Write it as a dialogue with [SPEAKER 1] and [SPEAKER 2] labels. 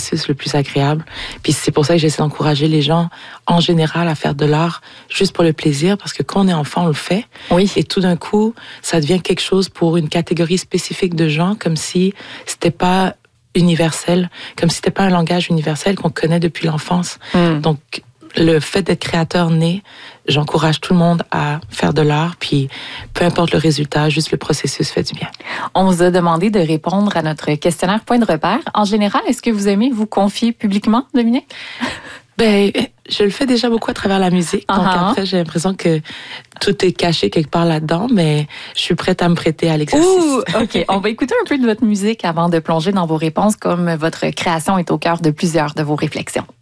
[SPEAKER 1] processus le plus agréable. Puis c'est pour ça que j'essaie d'encourager les gens, en général, à faire de l'art juste pour le plaisir, parce que quand on est enfant, on le fait.
[SPEAKER 2] Oui.
[SPEAKER 1] Et tout d'un coup, ça devient quelque chose pour une catégorie spécifique de gens, comme si c'était pas universel, comme si c'était pas un langage universel qu'on connaît depuis l'enfance. Donc, le fait d'être créateur né, j'encourage tout le monde à faire de l'art, puis peu importe le résultat, juste le processus fait du bien.
[SPEAKER 2] On vous a demandé de répondre à notre questionnaire point de repère. En général, est-ce que vous aimez vous confier publiquement, Dominique?
[SPEAKER 1] Ben, je le fais déjà beaucoup à travers la musique. Donc après, j'ai l'impression que tout est caché quelque part là-dedans, mais je suis prête à me prêter à l'exercice.
[SPEAKER 2] Ouh, OK. On va écouter un peu de votre musique avant de plonger dans vos réponses, comme votre création est au cœur de plusieurs de vos réflexions.